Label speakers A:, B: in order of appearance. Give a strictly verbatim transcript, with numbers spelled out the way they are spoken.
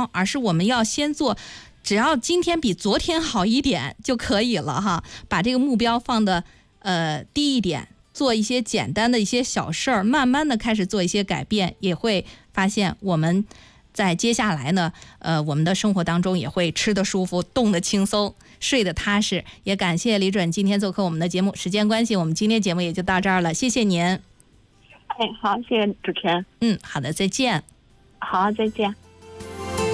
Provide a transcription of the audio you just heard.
A: 标，而是我们要先做，只要今天比昨天好一点就可以了哈。把这个目标放的呃低一点，做一些简单的一些小事儿，慢慢的开始做一些改变，也会发现我们在接下来呢，呃，我们的生活当中也会吃得舒服，动得轻松，睡得踏实。也感谢李准今天做客我们的节目，时间关系，我们今天节目也就到这儿了，谢谢您。
B: 哎，好，谢谢主持人。
A: 嗯，好的，再见。
B: 好，再见。